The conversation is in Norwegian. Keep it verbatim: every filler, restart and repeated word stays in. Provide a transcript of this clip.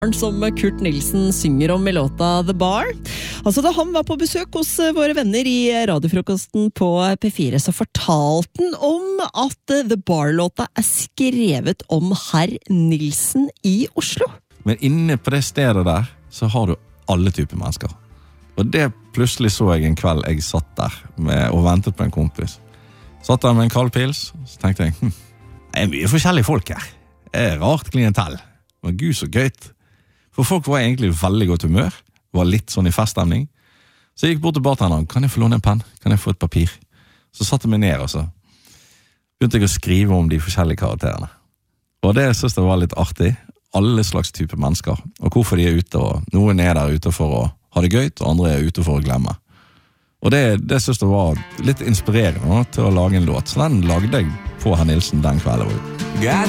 som Kurt Nilsen synger om I låta The Bar. Altså da han var på besøk hos våre venner I radiofrokosten på P fire, så fortalte han om at The Bar-låta er skrevet om herr Nilsen I Oslo. Men inne på det stedet der, så har du alle typer mennesker. Og det plutselig så jeg en kveld jeg satt der med, og ventet på en kompis. Satt der med en kald pils, så tenkte jeg, hm, det er mye forskjellige folk her. Det er rart klientell. Men gud så gøyt. For folk var egentlig I veldig godt humør, var litt sånn I feststemning. Så jeg gikk bort til bartenderen, kan jeg få låne en penn? Kan jeg få et papir? Så satte jeg meg ned, og så begynte jeg å skrive om de forskjellige karakterene. Og det synes jeg var litt artig. Alle slags typer mennesker, og hvorfor de er ute, og noen er der ute for å ha det gøyt, og andre er ute for å glemme. Og det, det synes jeg var litt inspirerende til å lage en låt, så den lagde jeg på herr Nilsen den kvelden.